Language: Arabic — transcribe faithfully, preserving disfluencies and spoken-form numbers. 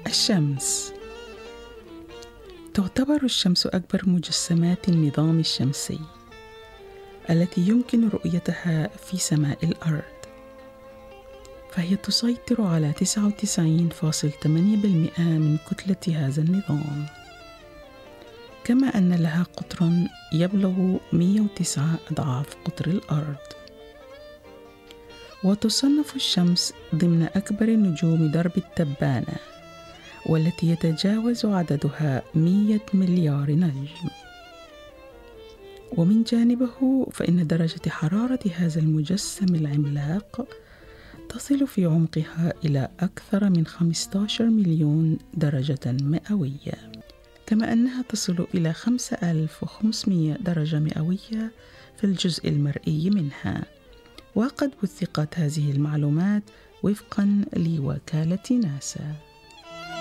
الشمس. تعتبر الشمس أكبر مجسمات النظام الشمسي التي يمكن رؤيتها في سماء الأرض، فهي تسيطر على تسعة وتسعين فاصلة ثمانية بالمئة من كتلة هذا النظام، كما أن لها قطر يبلغ مئة وتسعة أضعاف قطر الأرض. وتصنف الشمس ضمن أكبر نجوم درب التبانة، والتي يتجاوز عددها مئة مليار نجم. ومن جانبه فإن درجة حرارة هذا المجسم العملاق تصل في عمقها إلى أكثر من خمسة عشر مليون درجة مئوية، كما أنها تصل إلى خمسة آلاف وخمسمئة درجة مئوية في الجزء المرئي منها. وقد وثقت هذه المعلومات وفقاً لوكالة ناسا.